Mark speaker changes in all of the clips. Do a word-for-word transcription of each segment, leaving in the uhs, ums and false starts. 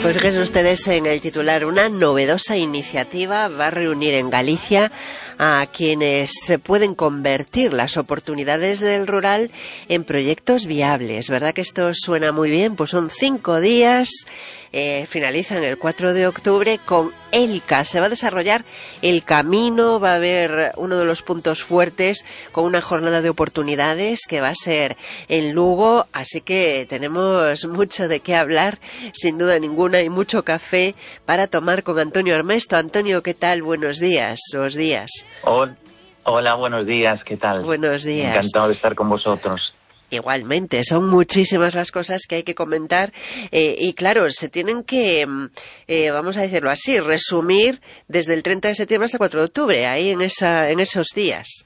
Speaker 1: Pues fíjense ustedes en el titular, una novedosa iniciativa va a reunir en Galicia a quienes se pueden convertir las oportunidades del rural en proyectos viables. ¿Verdad que esto suena muy bien? Pues son cinco días, eh, finalizan el cuatro de octubre con ELCA. Se va a desarrollar el camino, va a haber uno de los puntos fuertes con una jornada de oportunidades que va a ser en Lugo, así que tenemos mucho de qué hablar, sin duda ninguna, y mucho café para tomar con Antonio Armesto. Antonio, ¿qué tal? Buenos días, buenos días.
Speaker 2: Hola, buenos días, ¿qué tal?
Speaker 1: Buenos días.
Speaker 2: Encantado de estar con vosotros.
Speaker 1: Igualmente, son muchísimas las cosas que hay que comentar eh, y claro, se tienen que, eh, vamos a decirlo así, resumir desde el treinta de septiembre hasta el cuatro de octubre, ahí en, esa, en esos días.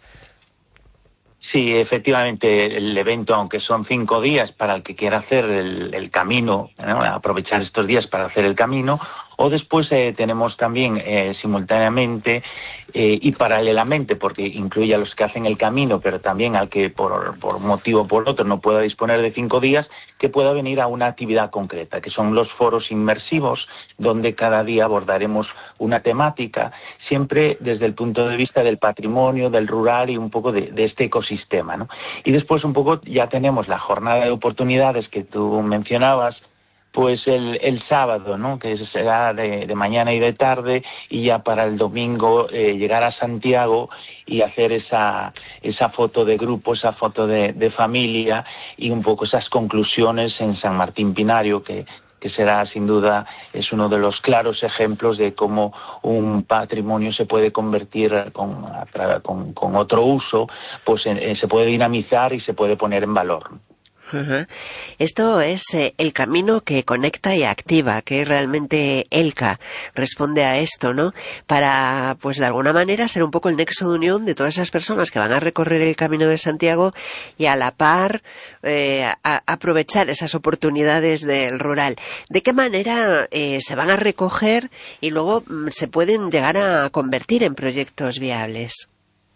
Speaker 2: Sí, efectivamente, el evento, aunque son cinco días para el que quiera hacer el, el camino, ¿no? Aprovechar estos días para hacer el camino, o después eh, tenemos también eh, simultáneamente eh, y paralelamente, porque incluye a los que hacen el camino, pero también al que por, por motivo o por otro no pueda disponer de cinco días, que pueda venir a una actividad concreta, que son los foros inmersivos, donde cada día abordaremos una temática, siempre desde el punto de vista del patrimonio, del rural y un poco de, de este ecosistema, ¿no? Y después un poco ya tenemos la jornada de oportunidades que tú mencionabas, pues el, el sábado, ¿no? Que será de, de mañana y de tarde, y ya para el domingo eh, llegar a Santiago y hacer esa esa foto de grupo, esa foto de, de familia y un poco esas conclusiones en San Martín Pinario, que que será sin duda es uno de los claros ejemplos de cómo un patrimonio se puede convertir con, con, con otro uso, pues en, se puede dinamizar y se puede poner en valor.
Speaker 1: Uh-huh. Esto es eh, el camino que conecta y activa, que realmente ELCA responde a esto, ¿no? Para, pues de alguna manera, ser un poco el nexo de unión de todas esas personas que van a recorrer el Camino de Santiago y a la par eh, a, aprovechar esas oportunidades del rural. ¿De qué manera eh, se van a recoger y luego mm, se pueden llegar a convertir en proyectos viables?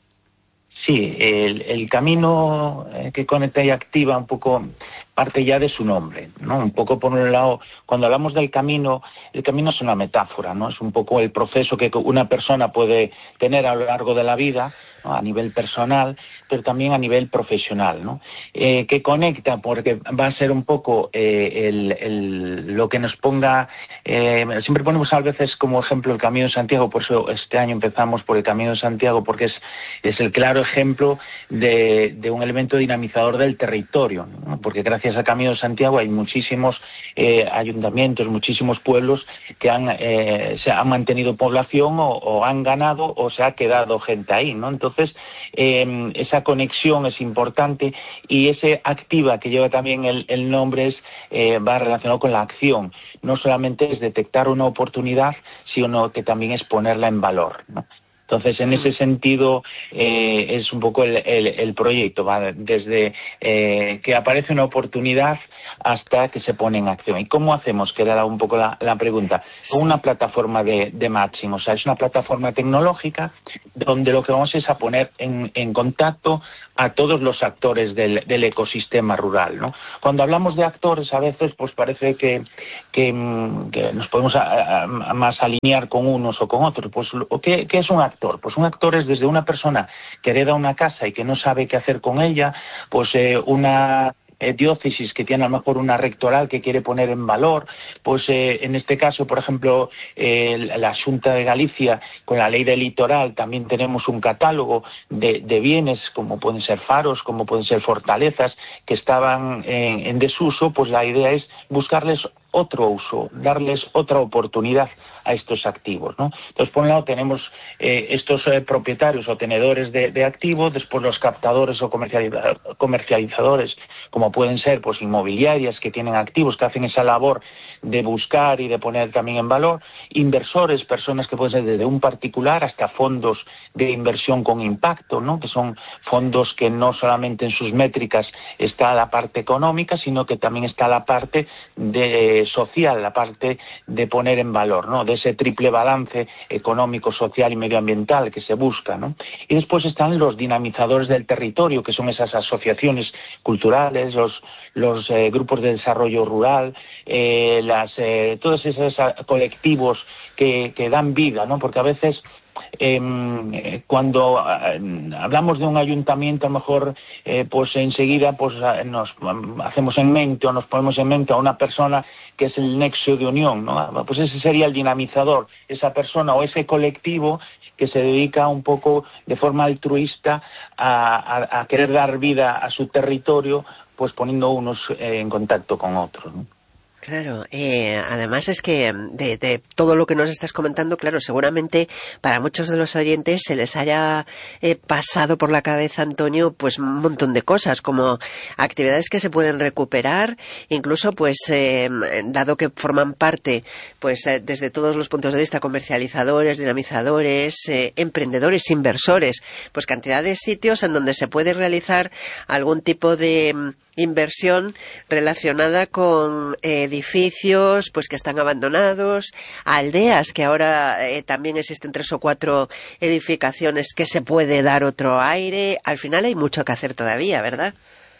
Speaker 2: Sí, el, el camino que conecta y activa un poco parte ya de su nombre, ¿no? Un poco por un lado, cuando hablamos del camino, el camino es una metáfora, ¿no? Es un poco el proceso que una persona puede tener a lo largo de la vida, ¿no? A nivel personal, pero también a nivel profesional, ¿no? Eh, que conecta, porque va a ser un poco eh, el, el, lo que nos ponga, eh, siempre ponemos a veces como ejemplo el Camino de Santiago, por eso este año empezamos por el Camino de Santiago, porque es, es el claro ejemplo de, de un elemento dinamizador del territorio, ¿no? Porque gracias al Camino de Santiago hay muchísimos eh, ayuntamientos, muchísimos pueblos que han, eh, se han mantenido población o, o han ganado o se ha quedado gente ahí, ¿no? Entonces, eh, esa conexión es importante y ese activa que lleva también el, el nombre es, eh, va relacionado con la acción. No solamente es detectar una oportunidad, sino que también es ponerla en valor, ¿no? Entonces, en ese sentido, eh, es un poco el, el, el proyecto, ¿va? Desde eh, que aparece una oportunidad hasta que se pone en acción. ¿Y cómo hacemos? Que era un poco la, la pregunta. Con una plataforma de, de matching, o sea, es una plataforma tecnológica donde lo que vamos es a poner en, en contacto a todos los actores del, del ecosistema rural, ¿no? Cuando hablamos de actores, a veces pues parece que, que, que nos podemos a, a, a más alinear con unos o con otros. Pues, ¿qué, qué es un actor? Pues un actor es desde una persona que hereda una casa y que no sabe qué hacer con ella, pues eh, una eh, diócesis que tiene a lo mejor una rectoral que quiere poner en valor, pues eh, en este caso, por ejemplo, eh, la Xunta de Galicia, con la ley del litoral, también tenemos un catálogo de, de bienes, como pueden ser faros, como pueden ser fortalezas, que estaban en, en desuso. Pues la idea es buscarles otro uso, darles otra oportunidad a estos activos, ¿no? Entonces, por un lado tenemos eh, estos eh, propietarios o tenedores de, de activos, después los captadores o comercializa- comercializadores, como pueden ser pues inmobiliarias que tienen activos, que hacen esa labor de buscar y de poner también en valor, inversores, personas que pueden ser desde un particular hasta fondos de inversión con impacto, ¿no? Que son fondos que no solamente en sus métricas está la parte económica, sino que también está la parte de parte social, la parte de poner en valor, ¿no? De ese triple balance económico, social y medioambiental que se busca, ¿no? Y después están los dinamizadores del territorio, que son esas asociaciones culturales, los, los eh, grupos de desarrollo rural, eh, las, eh, todos esos colectivos que, que dan vida, ¿no? Porque a veces Eh, cuando eh, hablamos de un ayuntamiento, a lo mejor eh, pues enseguida pues nos hacemos en mente o nos ponemos en mente a una persona que es el nexo de unión, ¿no? Pues ese sería el dinamizador, esa persona o ese colectivo que se dedica un poco de forma altruista a, a, a querer dar vida a su territorio, pues poniendo unos eh, en contacto con otros, ¿no?
Speaker 1: Claro, eh, además es que de, de todo lo que nos estás comentando, claro, seguramente para muchos de los oyentes se les haya eh, pasado por la cabeza, Antonio, pues un montón de cosas, como actividades que se pueden recuperar, incluso pues eh, dado que forman parte, pues eh, desde todos los puntos de vista, comercializadores, dinamizadores, eh, emprendedores, inversores, pues cantidad de sitios en donde se puede realizar algún tipo de inversión relacionada con eh, edificios pues que están abandonados, aldeas que ahora eh, también existen tres o cuatro edificaciones que se puede dar otro aire. Al final hay mucho que hacer todavía, ¿verdad?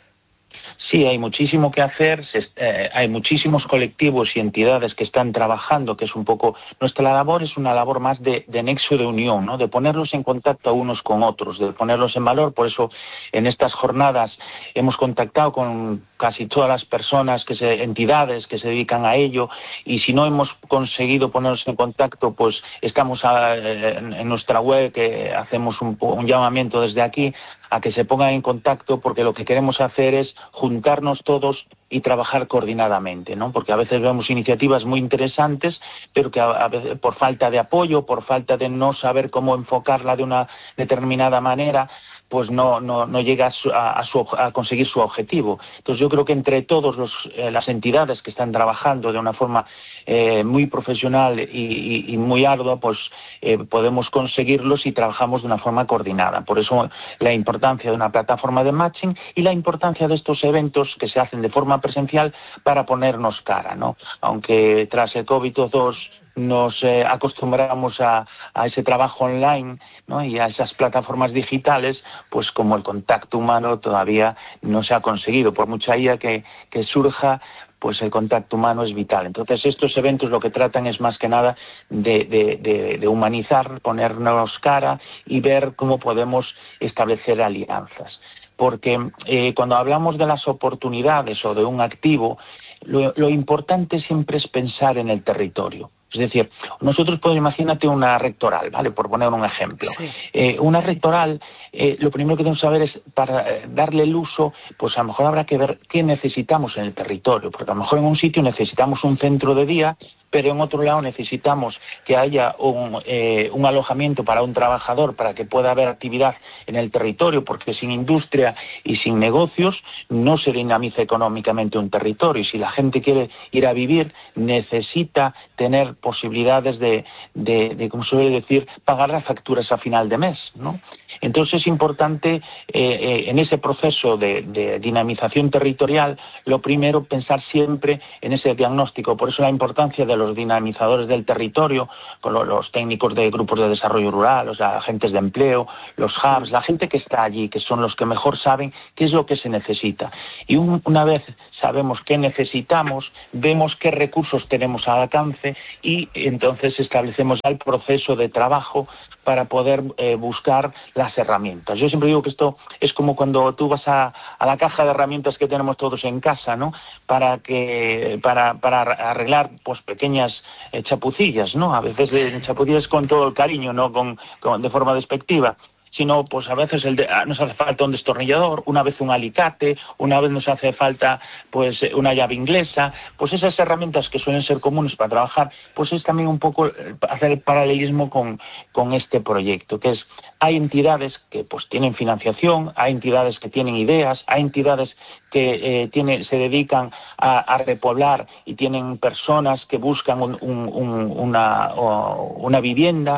Speaker 2: Sí, hay muchísimo que hacer, se, eh, hay muchísimos colectivos y entidades que están trabajando, que es un poco, nuestra labor es una labor más de, de nexo de unión, ¿no? De ponerlos en contacto unos con otros, de ponerlos en valor. Por eso en estas jornadas hemos contactado con casi todas las personas, que se, entidades que se dedican a ello, y si no hemos conseguido ponernos en contacto, pues estamos a, en, en nuestra web, que hacemos un, un llamamiento desde aquí a que se pongan en contacto, porque lo que queremos hacer es juntarnos todos y trabajar coordinadamente, ¿no? Porque a veces vemos iniciativas muy interesantes, pero que a, a veces, por falta de apoyo, por falta de no saber cómo enfocarla de una determinada manera, pues no no no llega a, su, a, a, su, a conseguir su objetivo. Entonces yo creo que entre todos los, eh, las entidades que están trabajando de una forma eh, muy profesional y, y, y muy ardua, pues eh, podemos conseguirlos si trabajamos de una forma coordinada. Por eso la importancia de una plataforma de matching y la importancia de estos eventos que se hacen de forma presencial para ponernos cara, ¿no? Aunque tras el COVID dos nos eh, acostumbramos a, a ese trabajo online, ¿no? Y a esas plataformas digitales, pues como el contacto humano todavía no se ha conseguido. Por mucha I A que, que surja, pues el contacto humano es vital. Entonces estos eventos lo que tratan es más que nada de, de, de, de humanizar, ponernos cara y ver cómo podemos establecer alianzas. Porque eh, cuando hablamos de las oportunidades o de un activo, lo, lo importante siempre es pensar en el territorio. Es decir, nosotros podemos, imagínate una rectoral, ¿vale? Por poner un ejemplo. Sí. Eh, una rectoral, eh, lo primero que tenemos que saber es, para eh, darle el uso, pues a lo mejor habrá que ver qué necesitamos en el territorio, porque a lo mejor en un sitio necesitamos un centro de día, pero en otro lado necesitamos que haya un, eh, un alojamiento para un trabajador, para que pueda haber actividad en el territorio, porque sin industria y sin negocios no se dinamiza económicamente un territorio. Y si la gente quiere ir a vivir, necesita tener posibilidades de, de, de como suele decir, pagar las facturas a final de mes, ¿no? Entonces es importante eh, eh, en ese proceso de, de dinamización territorial, lo primero, pensar siempre en ese diagnóstico. Por eso la importancia de los dinamizadores del territorio, con los técnicos de grupos de desarrollo rural, los agentes de empleo, los hubs, la gente que está allí, que son los que mejor saben qué es lo que se necesita. Y un, una vez sabemos qué necesitamos, vemos qué recursos tenemos al alcance y entonces establecemos el proceso de trabajo para poder eh, buscar las herramientas. Yo siempre digo que esto es como cuando tú vas a, a la caja de herramientas que tenemos todos en casa, ¿no? Para que para, para arreglar pues pequeñas eh, chapucillas, ¿no? A veces de chapucillas con todo el cariño, no con, con de forma despectiva, sino pues a veces el de, nos hace falta un destornillador, una vez un alicate, una vez nos hace falta pues una llave inglesa. Pues esas herramientas que suelen ser comunes para trabajar, pues es también un poco hacer el paralelismo con, con este proyecto, que es, hay entidades que pues tienen financiación, hay entidades que tienen ideas, hay entidades que eh, tiene, se dedican a, a repoblar y tienen personas que buscan un, un, un, una, una vivienda.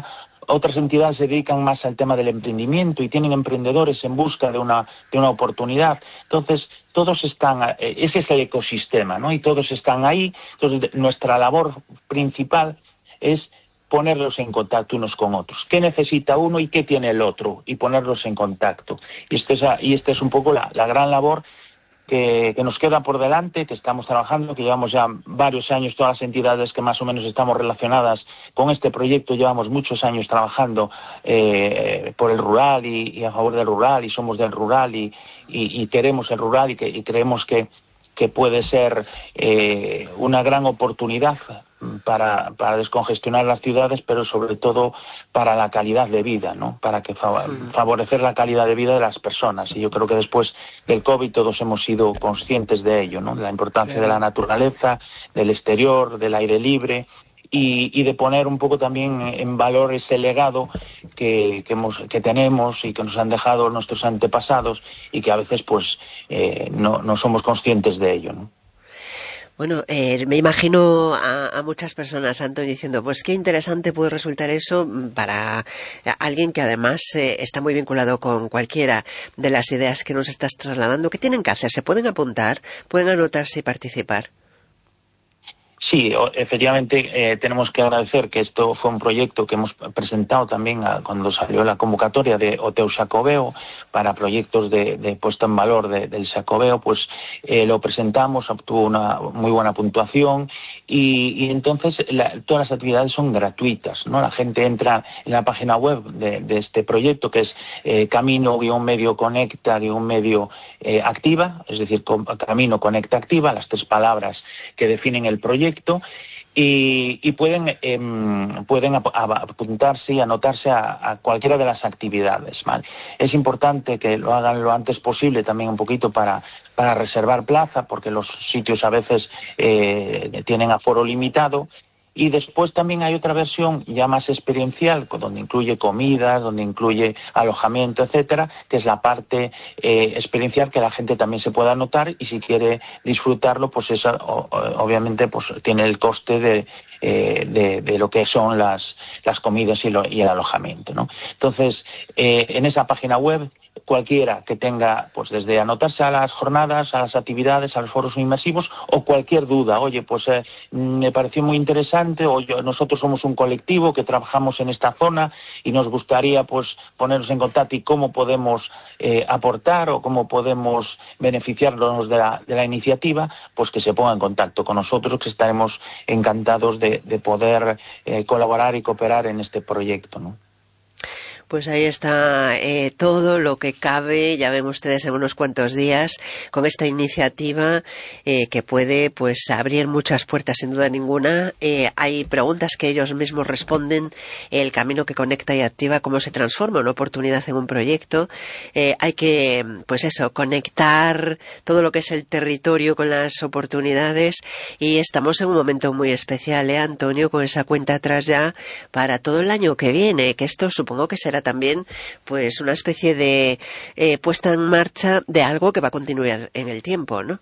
Speaker 2: otras entidades se dedican más al tema del emprendimiento y tienen emprendedores en busca de una, de una oportunidad. Entonces, todos están, ese es el ecosistema, ¿no? Y todos están ahí. Entonces, nuestra labor principal es ponerlos en contacto unos con otros. ¿Qué necesita uno y qué tiene el otro? Y ponerlos en contacto. Y esta es, y este es un poco la, la gran labor Que, que nos queda por delante, que estamos trabajando, que llevamos ya varios años, todas las entidades que más o menos estamos relacionadas con este proyecto, llevamos muchos años trabajando eh, por el rural y, y a favor del rural, y somos del rural y, y, y queremos el rural y, que, y creemos que, que puede ser eh, una gran oportunidad para, para descongestionar las ciudades, pero sobre todo para la calidad de vida, ¿no? Para que fa favorecer la calidad de vida de las personas. Y yo creo que después del COVID todos hemos sido conscientes de ello, ¿no? De la importancia de la naturaleza, del exterior, del aire libre. Y, y de poner un poco también en valor ese legado que, que, hemos, que tenemos y que nos han dejado nuestros antepasados y que a veces pues eh, no, no somos conscientes de ello, ¿no?
Speaker 1: Bueno, eh, me imagino a, a muchas personas, Antonio, diciendo, pues qué interesante puede resultar eso para alguien que además eh, está muy vinculado con cualquiera de las ideas que nos estás trasladando. ¿Qué tienen que hacer? ¿Se pueden apuntar? ¿Pueden anotarse y participar?
Speaker 2: Sí, efectivamente eh, tenemos que agradecer que esto fue un proyecto que hemos presentado también a, cuando salió la convocatoria de Oteo Xacobeo para proyectos de, de puesta en valor de, del Xacobeo, pues eh, lo presentamos, obtuvo una muy buena puntuación y, y entonces la, todas las actividades son gratuitas, ¿no? La gente entra en la página web de, de este proyecto que es eh, camino-medio conecta-medio eh, activa, es decir, con, camino conecta activa, las tres palabras que definen el proyecto. Y, y pueden eh, pueden ap apuntarse y anotarse a, a cualquiera de las actividades, ¿vale? Es importante que lo hagan lo antes posible también un poquito para, para reservar plaza, porque los sitios a veces eh, tienen aforo limitado. Y después también hay otra versión ya más experiencial, donde incluye comidas, donde incluye alojamiento, etcétera, que es la parte eh, experiencial que la gente también se puede anotar y si quiere disfrutarlo, pues esa o, obviamente pues tiene el coste de, eh, de, de lo que son las, las comidas y, lo, y el alojamiento, ¿no? Entonces, eh, en esa página web, cualquiera que tenga, pues desde anotarse a las jornadas, a las actividades, a los foros inmersivos, o cualquier duda, oye, pues eh, me pareció muy interesante, o yo, nosotros somos un colectivo que trabajamos en esta zona y nos gustaría pues ponernos en contacto y cómo podemos eh, aportar o cómo podemos beneficiarnos de la, de la iniciativa, pues que se ponga en contacto con nosotros, que estaremos encantados de, de poder eh, colaborar y cooperar en este proyecto, ¿no?
Speaker 1: Pues ahí está eh, todo lo que cabe, ya ven ustedes en unos cuantos días, con esta iniciativa eh, que puede pues abrir muchas puertas sin duda ninguna. Eh, hay preguntas que ellos mismos responden, el camino que conecta y activa, cómo se transforma una oportunidad en un proyecto. Eh, hay que, pues eso, conectar todo lo que es el territorio con las oportunidades y estamos en un momento muy especial, ¿eh, Antonio? Con esa cuenta atrás ya para todo el año que viene, que esto supongo que será también pues una especie de eh, puesta en marcha de algo que va a continuar en el tiempo, ¿no?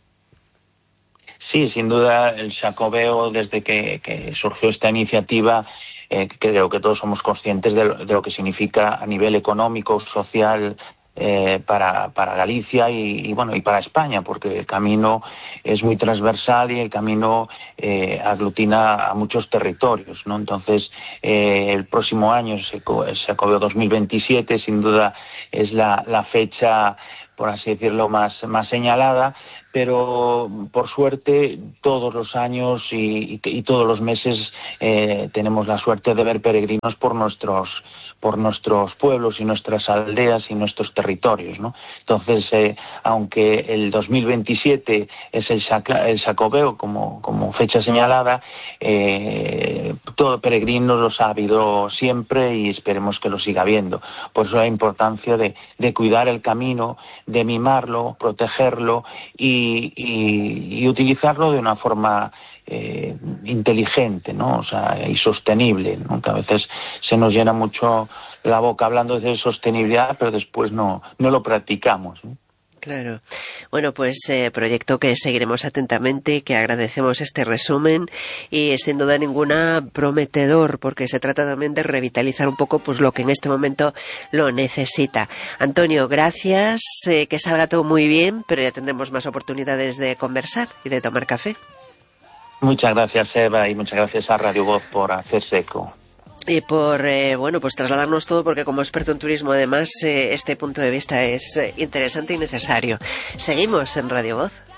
Speaker 2: Sí, sin duda el Xacobeo, desde que, que surgió esta iniciativa, eh, creo que todos somos conscientes de lo, de lo que significa a nivel económico, social, Eh, para, para Galicia y, y bueno y para España, porque el camino es muy transversal y el camino eh, aglutina a muchos territorios, ¿no? Entonces eh, el próximo año, el Xacobeo dos mil veintisiete, sin duda es la, la fecha, por así decirlo, más, más señalada, pero por suerte todos los años y, y, y todos los meses eh, tenemos la suerte de ver peregrinos por nuestros por nuestros pueblos y nuestras aldeas y nuestros territorios, ¿no? Entonces, eh, aunque el dos mil veintisiete es el, el Xacobeo como, como fecha señalada, eh, todo peregrinos los ha habido siempre y esperemos que lo siga habiendo. Por eso la importancia de, de cuidar el camino, de mimarlo, protegerlo y, y, y utilizarlo de una forma Eh, inteligente, ¿no? O sea, y sostenible, ¿no? Que a veces se nos llena mucho la boca hablando de sostenibilidad, pero después no, no lo practicamos, ¿no?
Speaker 1: Claro. Bueno, pues eh, proyecto que seguiremos atentamente, que agradecemos este resumen y sin duda ninguna prometedor, porque se trata también de revitalizar un poco pues lo que en este momento lo necesita. Antonio, gracias, eh, que salga todo muy bien, pero ya tendremos más oportunidades de conversar y de tomar café.
Speaker 2: Muchas gracias, Eva, y muchas gracias a Radio Voz por hacerse eco.
Speaker 1: Y por, eh, bueno, pues trasladarnos todo, porque como experto en turismo, además, eh, este punto de vista es eh, interesante y necesario. Seguimos en Radio Voz.